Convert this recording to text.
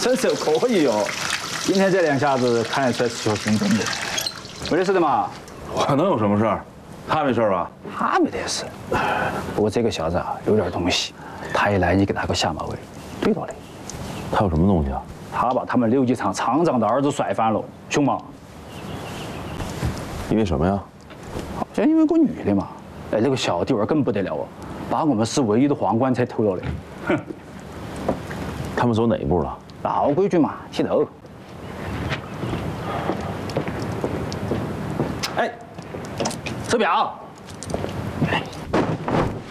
身手可以哦。今天这两下子看得出来是有行动的。没事的嘛。 我能有什么事儿？他没事吧？ 他没得事。不过这个小子啊，有点东西。他一来，你给他个下马威，对了嘞。 他有什么东西啊？ 他把他们刘继昌厂长的儿子摔翻了，凶吗？ 因为什么呀？ 好像因为个女的嘛。哎，那个小弟儿更不得了哦，把我们市唯一的皇冠才偷了嘞。哼。 他们走哪一步了？ 老规矩嘛，剃头。哎，手表。